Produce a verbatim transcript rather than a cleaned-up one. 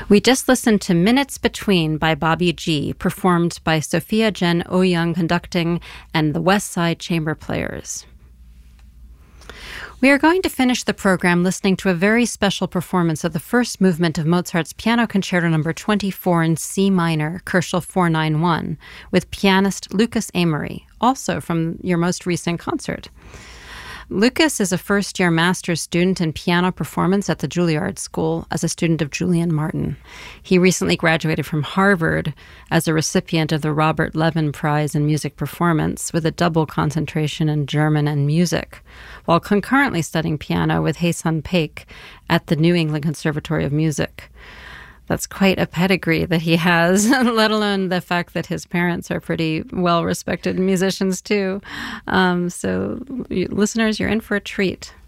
We just listened to Minutes Between by Bobby G, performed by Sophia Jen Oyoung conducting and the West Side Chamber Players. We are going to finish the program listening to a very special performance of the first movement of Mozart's Piano Concerto Number twenty-four in C minor, Koelschel four ninety-one, with pianist Lucas Amory, also from your most recent concert. Lucas is a first-year master's student in piano performance at the Juilliard School as a student of Julian Martin. He recently graduated from Harvard as a recipient of the Robert Levin Prize in Music Performance with a double concentration in German and music, while concurrently studying piano with Hae-sun Paik at the New England Conservatory of Music. That's quite a pedigree that he has, let alone the fact that his parents are pretty well-respected musicians, too. Um, so, you, listeners, you're in for a treat.